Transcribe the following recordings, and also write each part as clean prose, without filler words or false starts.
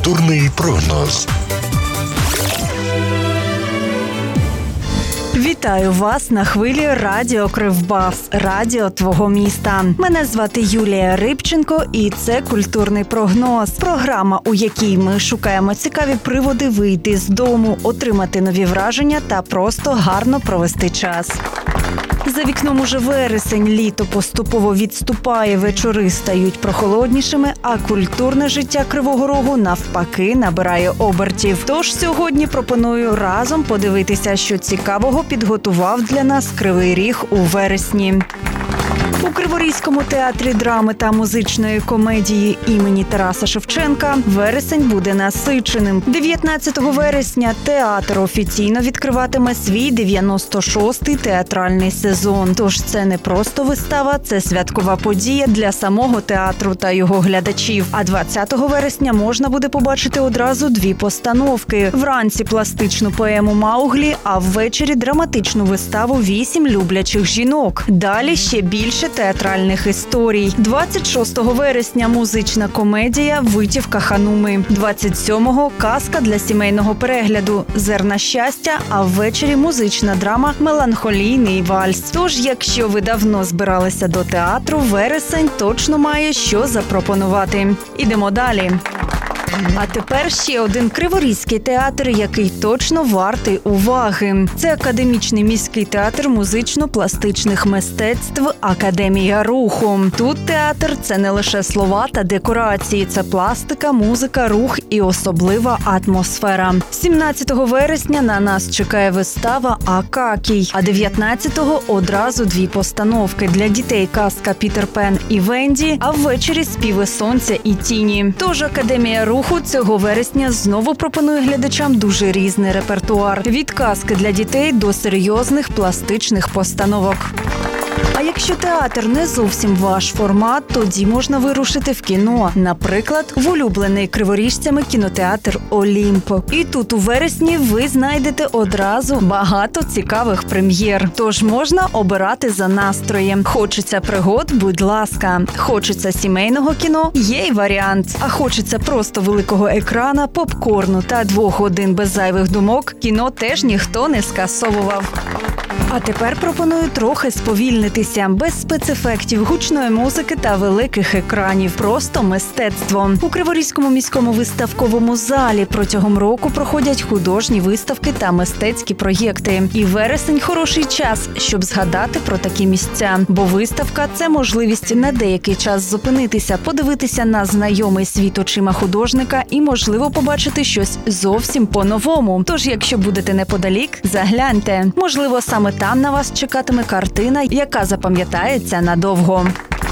Культурний прогноз. Вітаю вас на хвилі Радіо Кривбас, радіо твого міста. Мене звати Юлія Рибченко і це «Культурний прогноз». Програма, у якій ми шукаємо цікаві приводи вийти з дому, отримати нові враження та просто гарно провести час. За вікном уже вересень, літо поступово відступає, вечори стають прохолоднішими, а культурне життя Кривого Рогу навпаки набирає обертів. Тож сьогодні пропоную разом подивитися, що цікавого підготував для нас Кривий Ріг у вересні. У Криворізькому театрі драми та музичної комедії імені Тараса Шевченка вересень буде насиченим. 19 вересня театр офіційно відкриватиме свій 96-й театральний сезон. Тож це не просто вистава, це святкова подія для самого театру та його глядачів. А 20 вересня можна буде побачити одразу дві постановки. Вранці пластичну поему «Мауглі», а ввечері драматичну виставу «8 люблячих жінок». Далі ще більше театральних історій. 26 вересня музична комедія «Витівка Хануми». 27-го казка для сімейного перегляду «Зерна щастя», а ввечері музична драма «Меланхолійний вальс». Тож, якщо ви давно збиралися до театру, вересень точно має що запропонувати. Ідемо далі. А тепер ще один криворізький театр, який точно вартий уваги. Це Академічний міський театр музично-пластичних мистецтв «Академія руху». Тут театр – це не лише слова та декорації, це пластика, музика, рух і особлива атмосфера. 17 вересня на нас чекає вистава «Акакій», а 19-го одразу дві постановки. Для дітей казка «Пітер Пен і Венді», а ввечері «Співи сонця і тіні». Тож Академія руху цього вересня знову пропонує глядачам дуже різний репертуар. Від казки для дітей до серйозних пластичних постановок. А якщо театр не зовсім ваш формат, тоді можна вирушити в кіно. Наприклад, в улюблений криворіжцями кінотеатр «Олімп». І тут у вересні ви знайдете одразу багато цікавих прем'єр. Тож можна обирати за настроєм. Хочеться пригод – будь ласка. Хочеться сімейного кіно – є й варіант. А хочеться просто великого екрана, попкорну та 2 годин без зайвих думок – кіно теж ніхто не скасовував. А тепер пропоную трохи сповільнитися, без спецефектів, гучної музики та великих екранів. Просто мистецтво. У Криворізькому міському виставковому залі протягом року проходять художні виставки та мистецькі проєкти. І вересень – хороший час, щоб згадати про такі місця. Бо виставка – це можливість на деякий час зупинитися, подивитися на знайомий світ очима художника і, можливо, побачити щось зовсім по-новому. Тож, якщо будете неподалік, загляньте. Можливо, саме там на вас чекатиме картина, яка запам'ятається надовго.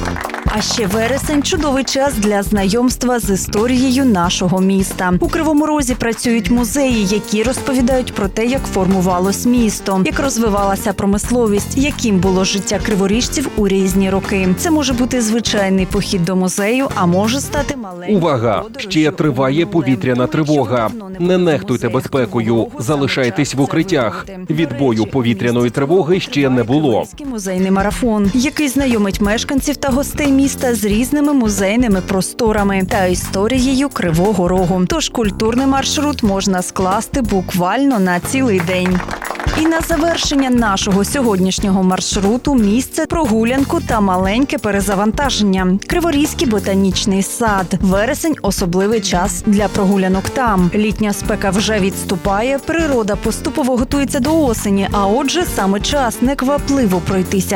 А ще вересень – чудовий час для знайомства з історією нашого міста. У Кривому Розі працюють музеї, які розповідають про те, як формувалось місто, як розвивалася промисловість, яким було життя криворіжців у різні роки. Це може бути звичайний похід до музею, а може стати маленькою. Увага! Ще триває повітряна тривога. Не нехтуйте безпекою, залишайтесь в укриттях. Відбою повітряної тривоги ще не було. Музейний марафон, який знайомить мешканців та гостей міста з різними музейними просторами та історією Кривого Рогу. Тож культурний маршрут можна скласти буквально на цілий день. І на завершення нашого сьогоднішнього маршруту місце прогулянку та маленьке перезавантаження. Криворізький ботанічний сад. Вересень – особливий час для прогулянок там. Літня спека вже відступає, природа поступово готується до осені, а отже, саме час неквапливо пройтися